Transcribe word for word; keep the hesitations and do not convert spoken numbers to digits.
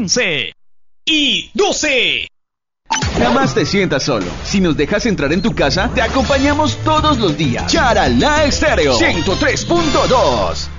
once y doce. Jamás te sientas solo. Si nos dejas entrar en tu casa, te acompañamos todos los días. Charalá Estéreo ciento tres punto dos.